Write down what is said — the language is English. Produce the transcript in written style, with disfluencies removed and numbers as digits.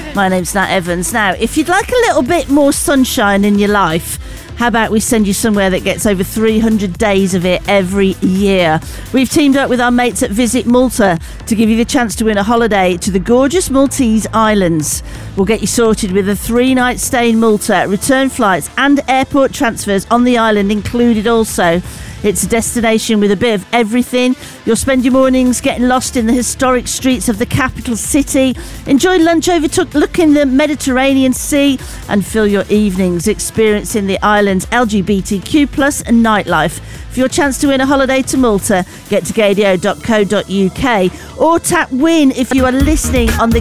My name's Nat Evans. Now, if you'd like a little bit more sunshine in your life, how about we send you somewhere that gets over 300 days of it every year? We've teamed up with our mates at Visit Malta to give you the chance to win a holiday to the gorgeous Maltese Islands. We'll get you sorted with a 3-night stay in Malta, return flights and airport transfers on the island included also. It's a destination with a bit of everything. You'll spend your mornings getting lost in the historic streets of the capital city, enjoy lunch overlooking the Mediterranean Sea, and fill your evenings experiencing the island's LGBTQ+ and nightlife. For your chance to win a holiday to Malta, get to gadio.co.uk or tap win if you are listening on the